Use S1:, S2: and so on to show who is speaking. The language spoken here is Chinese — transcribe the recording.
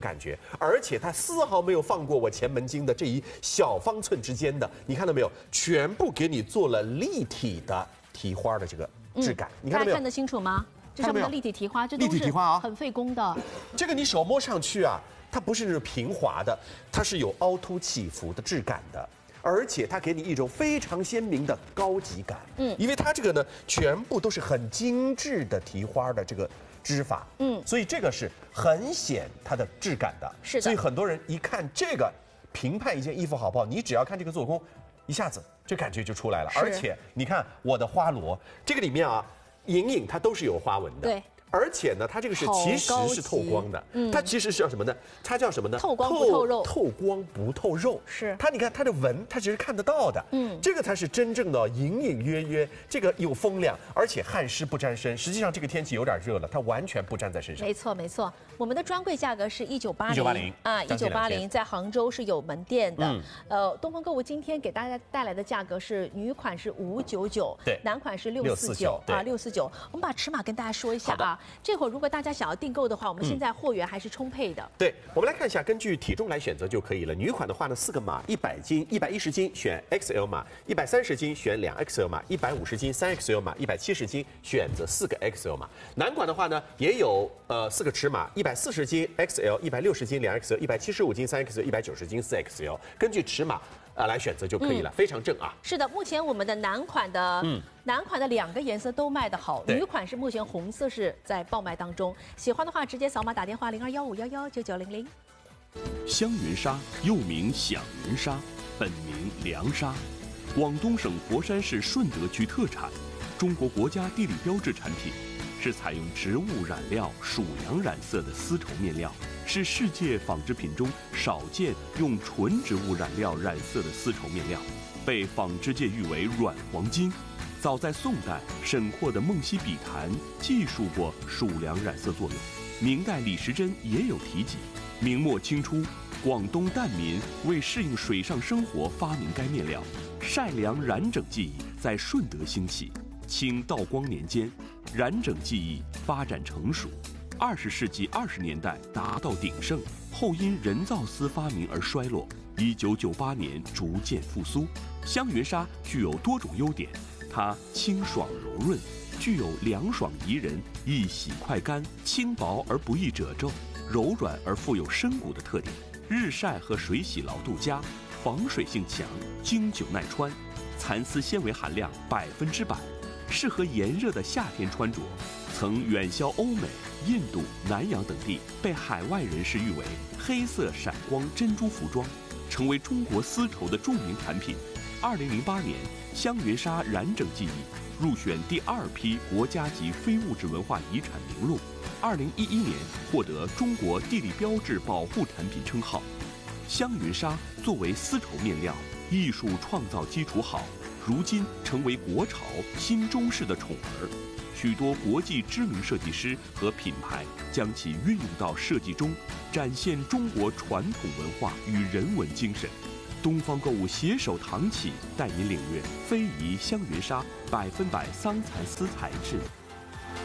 S1: 感觉，而且它丝毫没有放过我前门襟的这一小方寸之间的，你看到没有？全部给你做了立体的提花的这个质感，你看到没有？
S2: 大家看得清楚吗？这上面的立体提花，这都是很费工的。
S1: 这个你手摸上去啊，它不是那种平滑的，它是有凹凸起伏的质感的。而且它给你一种非常鲜明的高级感，因为它这个呢，全部都是很精致的提花的这个织法，所以这个是很显它的质感的，
S2: 是的。
S1: 所以很多人一看这个，评判一件衣服好不好，你只要看这个做工，一下子这感觉就出来了。而且你看我的花罗，这个里面啊，隐隐它都是有花纹的，
S2: 对。
S1: 而且呢，它这个是其实是透光的，它其实是叫什么呢？它叫什么呢？
S2: 透光不透肉。
S1: 透光不透肉。
S2: 是。
S1: 它你看它的纹，它其实看得到的。这个才是真正的隐隐约约，这个有风量，而且汗湿不沾身。实际上这个天气有点热了，它完全不沾在身上。
S2: 没错没错，我们的专柜价格是1980啊，1980在杭州是有门店的。东方购物今天给大家带来的价格是女款是599，
S1: 对，
S2: 男款是649啊，649。我们把尺码跟大家说一下啊。这会儿如果大家想要订购的话，我们现在货源还是充沛的。
S1: 对，我们来看一下，根据体重来选择就可以了。女款的话呢，4个码，100斤、110斤选 XL 码，130斤选2XL 码，150斤3XL 码，170斤选择4个 XL 码。男款的话呢，也有4个尺码，140斤 XL，160斤2XL，175斤3XL，190斤4XL，根据尺码来选择就可以了，非常正啊。
S2: 是的，目前我们的男款的2个颜色都卖得好，女款是目前红色是在爆卖当中。喜欢的话直接扫码打电话0215119900。
S3: 香云纱又名响云纱，本名凉纱，广东省佛山市顺德区特产，中国国家地理标志产品，是采用植物染料属羊染色的丝绸面料，是世界纺织品中少见用纯植物染料染色的丝绸面料，被纺织界誉为软黄金。早在宋代，沈括的《梦溪笔谈》记述过属良染色作用，明代李时珍也有提及。明末清初，广东疍民为适应水上生活发明该面料，晒凉染整技艺在顺德兴起。清道光年间，染整技艺发展成熟，20世纪20年代达到鼎盛，后因人造丝发明而衰落。1998年逐渐复苏。香云纱具有多种优点，它清爽柔润，具有凉爽宜人、易洗快干、轻薄而不易褶皱、柔软而富有深骨的特点。日晒和水洗牢度佳，防水性强，经久耐穿，蚕丝纤维含量100%，适合炎热的夏天穿着。曾远销欧美、印度、南洋等地，被海外人士誉为黑色闪光珍珠服装，成为中国丝绸的著名产品。2008年，香云纱染整技艺入选第2批国家级非物质文化遗产名录。2011年获得中国地理标志保护产品称号。香云纱作为丝绸面料，艺术创造基础好，如今成为国潮新中式的宠儿。许多国际知名设计师和品牌将其运用到设计中，展现中国传统文化与人文精神。东方购物携手唐启，带您领略非遗香云纱100%桑蚕丝材质。